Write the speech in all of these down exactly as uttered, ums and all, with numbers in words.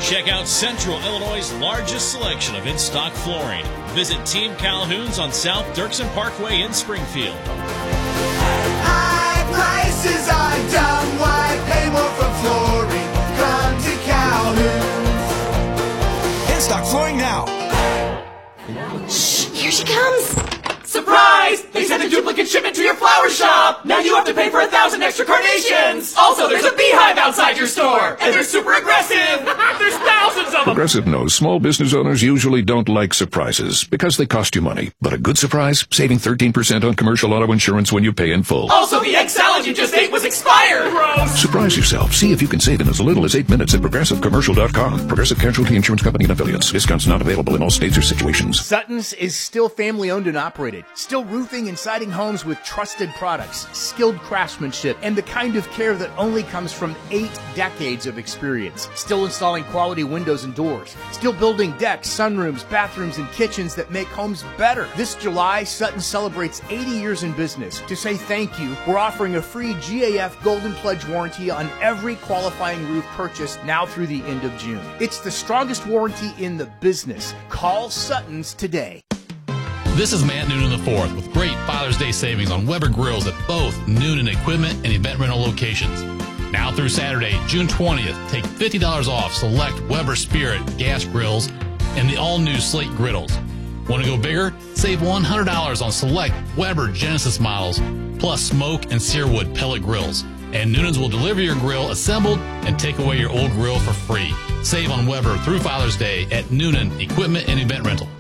Check out Central Illinois' largest selection of in-stock flooring. Visit Team Calhoun's on South Dirksen Parkway in Springfield. High prices are dumb. Why pay more for flooring? Come to Calhoun's. In-stock flooring now. Shh, here she comes. Surprise! They sent a duplicate shipment to your flower shop! Now you have to pay for a thousand extra carnations! Also, there's a beehive outside your store! And they're super aggressive! There's thousands of them! Progressive knows small business owners usually don't like surprises because they cost you money. But a good surprise? Saving thirteen percent on commercial auto insurance when you pay in full. Also, the egg salad you just ate was expired! Gross! Surprise yourself. See if you can save in as little as eight minutes at progressive commercial dot com. Progressive Casualty Insurance Company and Affiliates. Discounts not available in all states or situations. Sutton's is still family owned and operated. Still roofing and siding homes with trusted products, skilled craftsmanship, and the kind of care that only comes from eight decades of experience. Still installing quality windows and doors. Still building decks, sunrooms, bathrooms, and kitchens that make homes better. This July, Sutton celebrates eighty years in business. To say thank you, we're offering a free G A F Golden Pledge warranty on every qualifying roof purchase now through the end of June. It's the strongest warranty in the business. Call Sutton's today. This is Matt Noonan the fourth with great Father's Day savings on Weber grills at both Noonan Equipment and Event Rental locations. Now through Saturday, June twentieth, take fifty dollars off select Weber Spirit gas grills and the all-new Slate griddles. Want to go bigger? Save one hundred dollars on select Weber Genesis models, plus smoke and searwood pellet grills. And Noonan's will deliver your grill assembled and take away your old grill for free. Save on Weber through Father's Day at Noonan Equipment and Event Rental.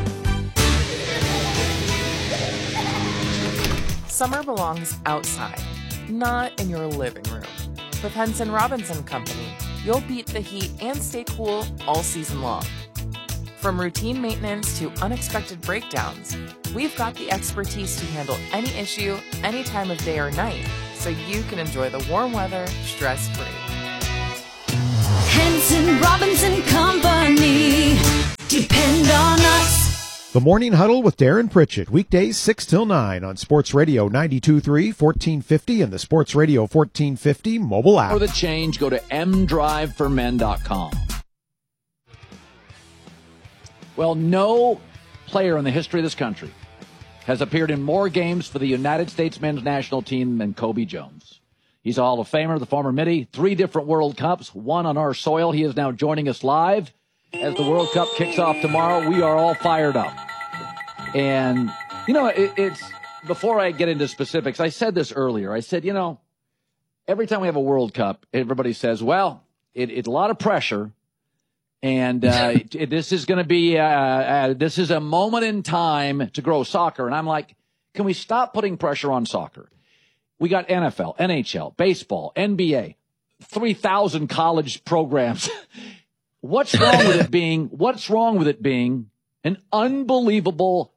Summer belongs outside, not in your living room. With Henson Robinson Company, you'll beat the heat and stay cool all season long. From routine maintenance to unexpected breakdowns, we've got the expertise to handle any issue, any time of day or night, so you can enjoy the warm weather stress-free. Henson Robinson Company. Depend on us. The Morning Huddle with Darren Pritchett, weekdays six till nine on Sports Radio ninety-two point three, fourteen fifty, and the Sports Radio fourteen fifty mobile app. For the change, go to m drive for men dot com. Well, no player in the history of this country has appeared in more games for the United States men's national team than Kobe Jones. He's a Hall of Famer, the former Midi, three different World Cups, one on our soil. He is now joining us live as the World Cup kicks off tomorrow. We are all fired up. And, you know, it, it's, before I get into specifics, I said this earlier. I said, you know, every time we have a World Cup, everybody says, well, it, it's a lot of pressure. And uh, it, this is going to be, uh, uh, this is a moment in time to grow soccer. And I'm like, can we stop putting pressure on soccer? We got N F L, N H L, baseball, N B A, three thousand college programs. What's wrong with it being, what's wrong with it being an unbelievable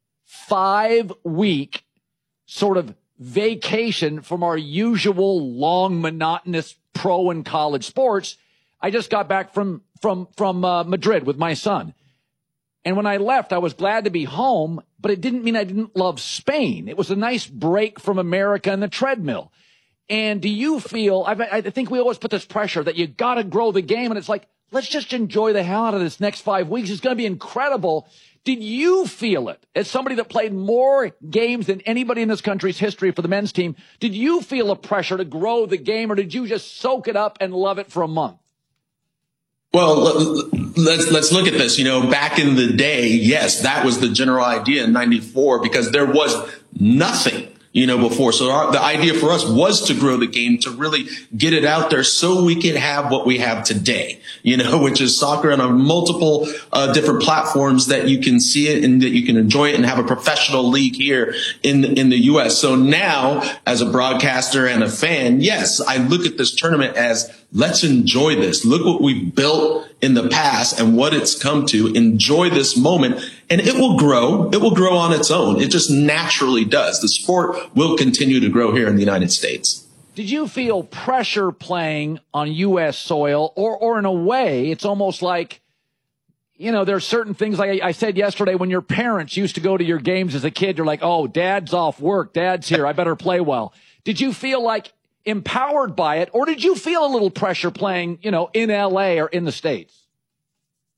five-week sort of vacation from our usual long, monotonous pro and college sports? I just got back from from from uh, Madrid with my son. And when I left, I was glad to be home, but it didn't mean I didn't love Spain. It was a nice break from America and the treadmill. And do you feel, I, I think we always put this pressure that you got to grow the game, and it's like, let's just enjoy the hell out of this next five weeks. It's going to be incredible. Did you feel it as somebody that played more games than anybody in this country's history for the men's team? Did you feel a pressure to grow the game, or did you just soak it up and love it for a month? Well, let's let's look at this. You know, back in the day, yes, that was the general idea in ninety-four because there was nothing, you know, before. So our, the idea for us was to grow the game, to really get it out there so we could have what we have today, you know, which is soccer on multiple uh, different platforms that you can see it and that you can enjoy it and have a professional league here in the, in the U S. So now, as a broadcaster and a fan, yes, I look at this tournament as let's enjoy this. Look what we've built in the past and what it's come to. Enjoy this moment, and it will grow. It will grow on its own. It just naturally does. The sport will continue to grow here in the United States. Did you feel pressure playing on U S soil, or, or in a way, it's almost like, you know, there's certain things, like I said yesterday, when your parents used to go to your games as a kid, you're like, oh, dad's off work. Dad's here. I better play well. Did you feel like empowered by it, or did you feel a little pressure playing, you know, in L A or in the States?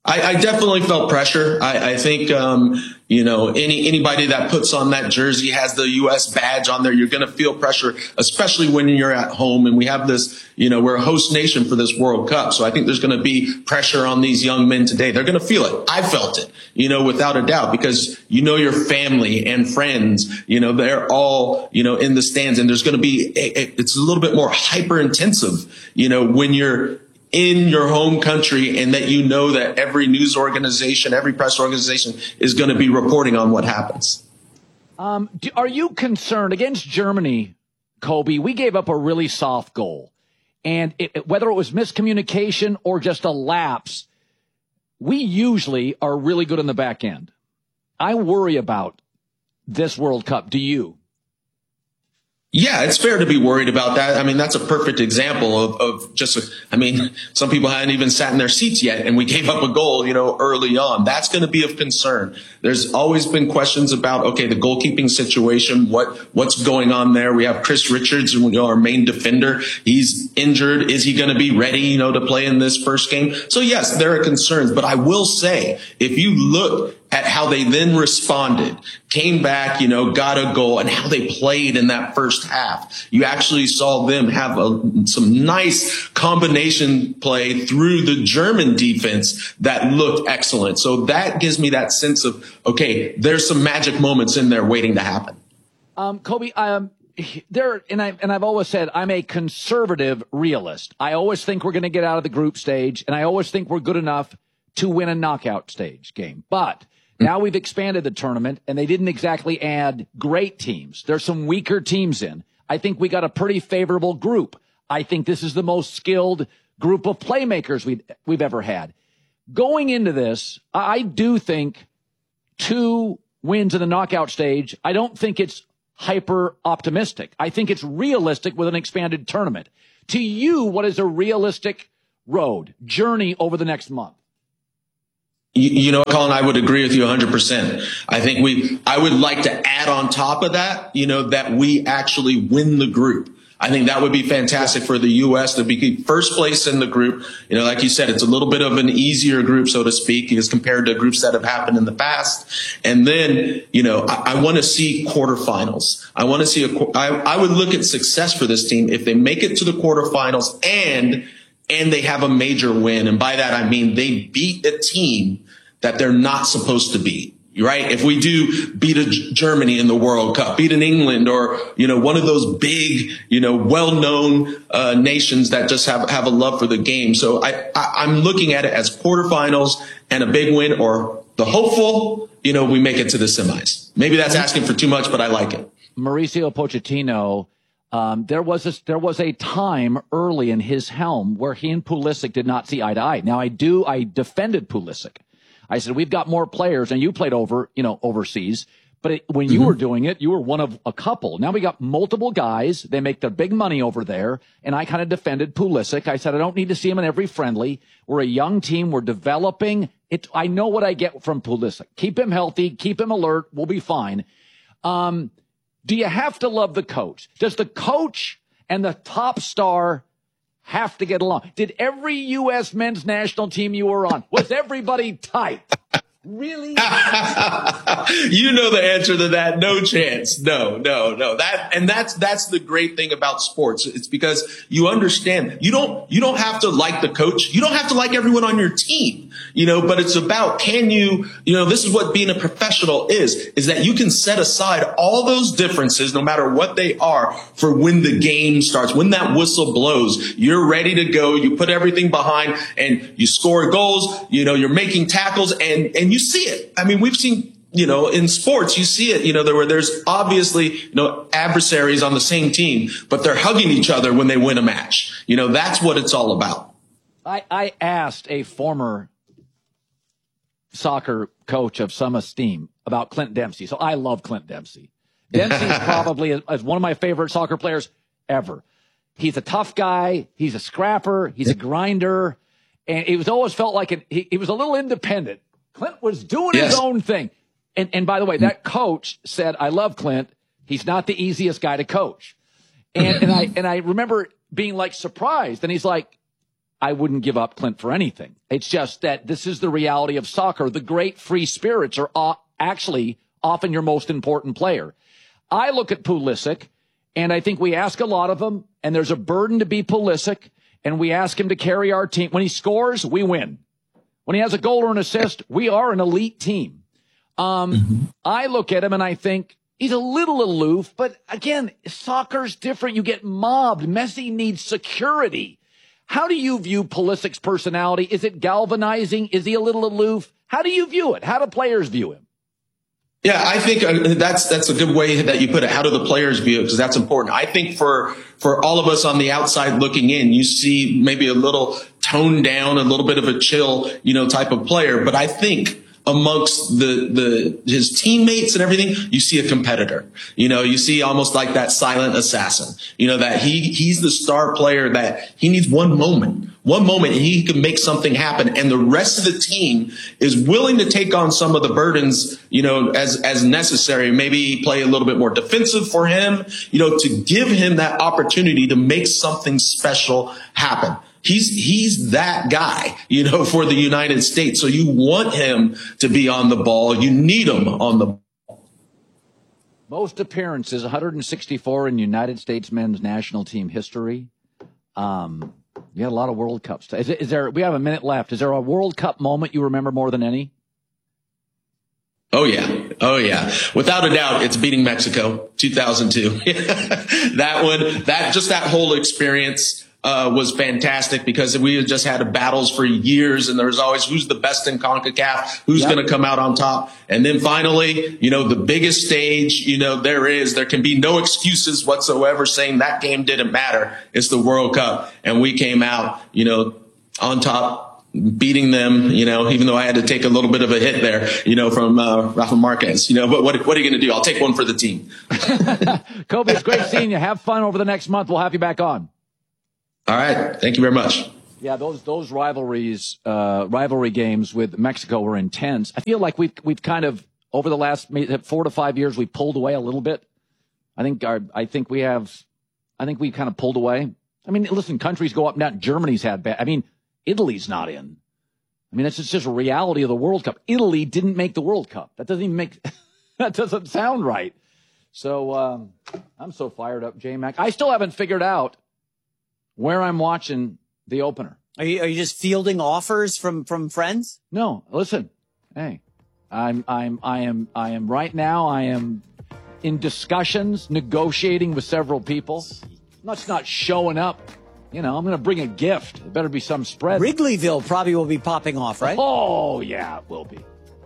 I, I definitely felt pressure. I, I think, um, you know, any anybody that puts on that jersey has the U S badge on there. You're going to feel pressure, especially when you're at home. And we have this, you know, we're a host nation for this World Cup. So I think there's going to be pressure on these young men today. They're going to feel it. I felt it, you know, without a doubt, because, you know, your family and friends, you know, they're all, you know, in the stands, and there's going to be, a, it's a little bit more hyper intensive, you know, when you're in your home country, and that you know that every news organization, every press organization is going to be reporting on what happens. Um, do, are you concerned against Germany, Kobe? We gave up a really soft goal, and it, it, whether it was miscommunication or just a lapse, we usually are really good in the back end. I worry about this World Cup. Do you? Yeah, it's fair to be worried about that. I mean, that's a perfect example of, of just, a, I mean, some people hadn't even sat in their seats yet, and we gave up a goal, you know, early on. That's going to be of concern. There's always been questions about, okay, the goalkeeping situation, what, what's going on there. We have Chris Richards, you know, our main defender. He's injured. Is he going to be ready, you know, to play in this first game? So yes, there are concerns, but I will say, if you look at how they then responded, came back, you know, got a goal, and how they played in that first half. You actually saw them have a, some nice combination play through the German defense that looked excellent. So that gives me that sense of, okay, there's some magic moments in there waiting to happen. Um, Kobe, um, there, and I, and I've always said I'm a conservative realist. I always think we're going to get out of the group stage, and I always think we're good enough to win a knockout stage game. But now we've expanded the tournament, and they didn't exactly add great teams. There's some weaker teams in. I think we got a pretty favorable group. I think this is the most skilled group of playmakers we've, we've ever had. Going into this, I do think two wins in the knockout stage. I don't think it's hyper optimistic. I think it's realistic with an expanded tournament. To you, what is a realistic road, journey over the next month? You, you know, Colin, I would agree with you one hundred percent. I think we, I would like to add on top of that, you know, that we actually win the group. I think that would be fantastic for the U S to be first place in the group. You know, like you said, it's a little bit of an easier group, so to speak, as compared to groups that have happened in the past. And then, you know, I, I want to see quarterfinals. I want to see a, I, I would look at success for this team if they make it to the quarterfinals and and they have a major win. And by that, I mean they beat a team that they're not supposed to beat, right? If we do beat a Germany in the World Cup, beat an England, or, you know, one of those big, you know, well-known uh, nations that just have, have a love for the game. So I, I, I'm looking at it as quarterfinals and a big win, or the hopeful, you know, we make it to the semis. Maybe that's asking for too much, but I like it. Mauricio Pochettino, Um, there was a, there was a time early in his helm where he and Pulisic did not see eye to eye. Now I do, I defended Pulisic. I said, we've got more players, and you played over, you know, overseas, but it, when you mm-hmm. were doing it, you were one of a couple. Now we got multiple guys. They make their big money over there. And I kind of defended Pulisic. I said, I don't need to see him in every friendly. We're a young team. We're developing it. I know what I get from Pulisic. Keep him healthy. Keep him alert. We'll be fine. Um, Do you have to love the coach? Does the coach and the top star have to get along? Did every U S men's national team you were on, was everybody tight? Really? You know the answer to that. No chance. No, no, no. That, and that's, that's the great thing about sports. It's because you understand you don't, you don't have to like the coach. You don't have to like everyone on your team, you know, but it's about, can you, you know, this is what being a professional is, is that you can set aside all those differences, no matter what they are, for when the game starts, when that whistle blows, you're ready to go. You put everything behind and you score goals, you know, you're making tackles, and, and you see it. I mean, we've seen, you know, in sports, you see it, you know, there where there's obviously, you know, adversaries on the same team, but they're hugging each other when they win a match. You know, that's what it's all about. I, I asked a former soccer coach of some esteem about Clint Dempsey. So I love Clint Dempsey. Dempsey's probably as one of my favorite soccer players ever. He's a tough guy. He's a scrapper. He's a grinder. And it was always felt like it, he, he was a little independent. Clint was doing yes. his own thing. And, and by the way, that coach said, I love Clint. He's not the easiest guy to coach. And, and I, and I remember being like surprised. And he's like, I wouldn't give up Clint for anything. It's just that this is the reality of soccer. The great free spirits are uh, actually often your most important player. I look at Pulisic, and I think we ask a lot of him, and there's a burden to be Pulisic, and we ask him to carry our team. When he scores, we win. When he has a goal or an assist, we are an elite team. Um, mm-hmm. I look at him, and I think he's a little aloof, but again, soccer's different. You get mobbed. Messi needs security. How do you view Pulisic's personality? Is it galvanizing? Is he a little aloof? How do you view it? How do players view him? Yeah, I think uh, that's that's a good way that you put it. How do the players view it? Because that's important. I think for for all of us on the outside looking in, you see maybe a little toned down, a little bit of a chill, you know, type of player. But I think amongst the the his teammates and everything, you see a competitor. You know, you see almost like that silent assassin. You know, that he he's the star player that he needs one moment. One moment and he can make something happen, and the rest of the team is willing to take on some of the burdens, you know, as as necessary. Maybe play a little bit more defensive for him, you know, to give him that opportunity to make something special happen. He's he's that guy, you know, for the United States. So you want him to be on the ball. You need him on the ball. Most appearances, one hundred sixty-four in United States men's national team history. Um. You had a lot of World Cups. Is, is there? We have a minute left. Is there a World Cup moment you remember more than any? Oh yeah, oh yeah. Without a doubt, it's beating Mexico, two thousand two. That one, that just that whole experience uh, was fantastic because we had just had battles for years, and there was always who's the best in CONCACAF, who's yep. going to come out on top, and then finally, you know, the biggest stage, you know, there is. There can be no excuses whatsoever saying that game didn't matter. It's the World Cup, and we came out, you know, on top, beating them. You know, even though I had to take a little bit of a hit there, you know, from uh, Rafa Marquez. You know, but what what are you going to do? I'll take one for the team. Kobe, it's great seeing you. Have fun over the next month. We'll have you back on. All right. Thank you very much. Yeah, those those rivalries, uh, rivalry games with Mexico were intense. I feel like we've we've kind of over the last four to five years we've pulled away a little bit. I think our I think we have, I think we kind of pulled away. I mean, listen, countries go up and down. Germany's had bad. I mean, Italy's not in. I mean, it's just, just a reality of the World Cup. Italy didn't make the World Cup. That doesn't even make. That doesn't sound right. So um, I'm so fired up, J-Mac. I still haven't figured out where I'm watching the opener. Are you, are you just fielding offers from, from friends? No, listen, hey, I'm, I'm, I am, I am right now, I am in discussions, negotiating with several people. I'm not, not showing up. You know, I'm going to bring a gift. There better be some spread. Wrigleyville probably will be popping off, right? Oh, yeah, it will be.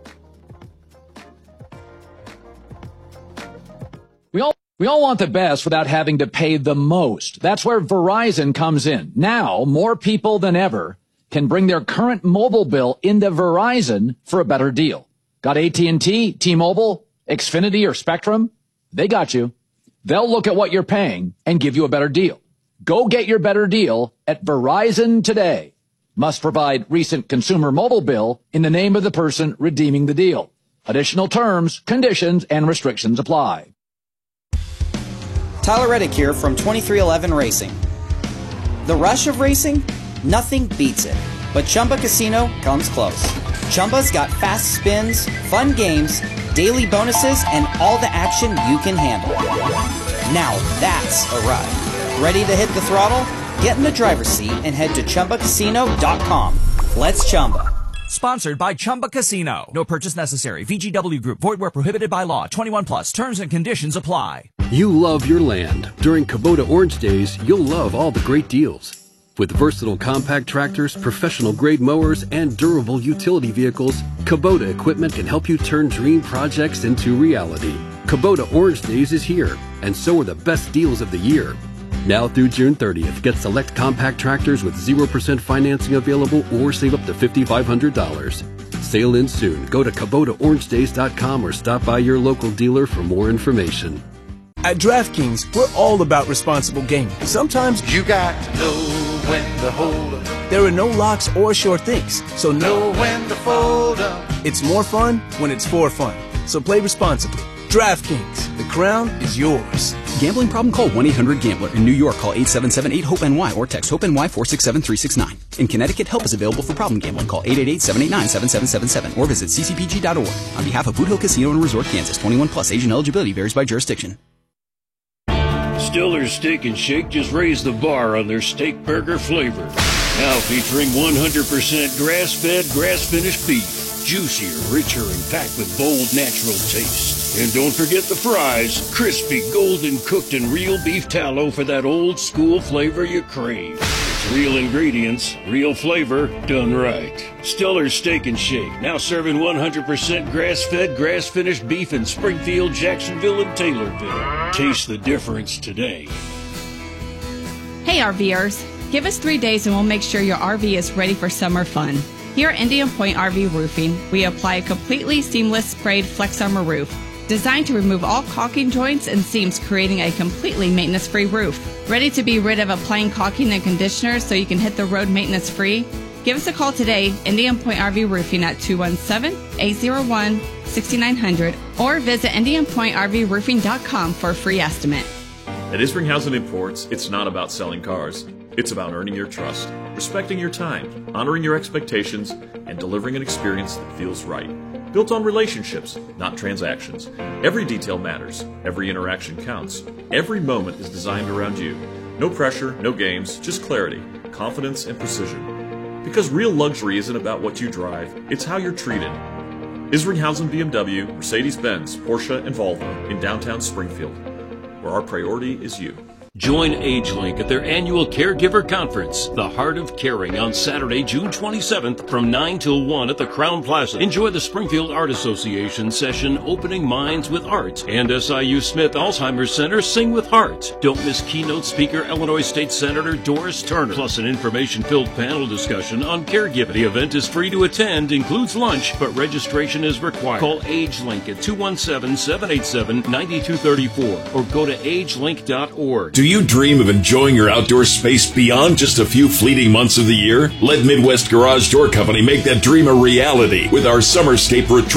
We all We all want the best without having to pay the most. That's where Verizon comes in. Now, more people than ever can bring their current mobile bill into Verizon for a better deal. Got A T and T, T-Mobile, Xfinity, or Spectrum? They got you. They'll look at what you're paying and give you a better deal. Go get your better deal at Verizon today. Must provide recent consumer mobile bill in the name of the person redeeming the deal. Additional terms, conditions, and restrictions apply. Tyler Reddick here from twenty-three eleven Racing. The rush of racing? Nothing beats it. But Chumba Casino comes close. Chumba's got fast spins, fun games, daily bonuses, and all the action you can handle. Now that's a ride. Ready to hit the throttle? Get in the driver's seat and head to Chumba Casino dot com. Let's Chumba. Sponsored by Chumba Casino. No purchase necessary. V G W Group. Void where prohibited by law. twenty-one plus. Terms and conditions apply. You love your land. During Kubota Orange Days, you'll love all the great deals. With versatile compact tractors, professional-grade mowers, and durable utility vehicles, Kubota equipment can help you turn dream projects into reality. Kubota Orange Days is here, and so are the best deals of the year. Now through June thirtieth, get select compact tractors with zero percent financing available or save up to five thousand five hundred dollars. Sail in soon. Go to Kubota Orange Days dot com or stop by your local dealer for more information. At DraftKings, we're all about responsible gaming. Sometimes you got to know when to hold up. There are no locks or sure things, so know when to fold up. It's more fun when it's for fun. So play responsibly. DraftKings, the crown is yours. Gambling problem? Call one eight hundred gambler. In New York, call eight seven seven eight hope N Y or text HOPE-NY four six seven three six nine. In Connecticut, help is available for problem gambling. Call eight eight eight seven eight nine seven seven seven seven or visit c c p g dot org. On behalf of Boot Hill Casino and Resort, Kansas, twenty-one plus, age and eligibility varies by jurisdiction. Stiller's Steak and Shake just raised the bar on their steak burger flavor. Now featuring one hundred percent grass-fed, grass-finished beef. Juicier, richer, and packed with bold, natural taste. And don't forget the fries. Crispy, golden cooked, and real beef tallow for that old school flavor you crave. It's real ingredients, real flavor, done right. Stiller's Steak and Shake, now serving one hundred percent grass-fed, grass-finished beef in Springfield, Jacksonville, and Taylorville. Taste the difference today. Hey RVers, give us three days and we'll make sure your R V is ready for summer fun. Here at Indian Point R V Roofing, we apply a completely seamless sprayed Flex Armor roof, designed to remove all caulking joints and seams, creating a completely maintenance-free roof. Ready to be rid of applying caulking and conditioner so you can hit the road maintenance-free? Give us a call today, Indian Point R V Roofing at two one seven, eight zero one, six nine zero zero or visit indian point r v roofing dot com for a free estimate. At Isringhausen Imports, it's not about selling cars. It's about earning your trust, respecting your time, honoring your expectations, and delivering an experience that feels right. Built on relationships, not transactions. Every detail matters. Every interaction counts. Every moment is designed around you. No pressure, no games, just clarity, confidence, and precision. Because real luxury isn't about what you drive, it's how you're treated. Isringhausen B M W, Mercedes-Benz, Porsche, and Volvo in downtown Springfield, where our priority is you. Join AgeLink at their annual Caregiver Conference, The Heart of Caring, on Saturday, June twenty-seventh from nine till one at the Crown Plaza. Enjoy the Springfield Art Association session, Opening Minds with Art, and S I U Smith Alzheimer's Center, Sing with Heart. Don't miss keynote speaker Illinois State Senator Doris Turner, plus an information-filled panel discussion on caregiving. The event is free to attend, includes lunch, but registration is required. Call AgeLink at two one seven, seven eight seven, nine two three four or go to age link dot org. Do you dream of enjoying your outdoor space beyond just a few fleeting months of the year? Let Midwest Garage Door Company make that dream a reality with our Summerscape retreat.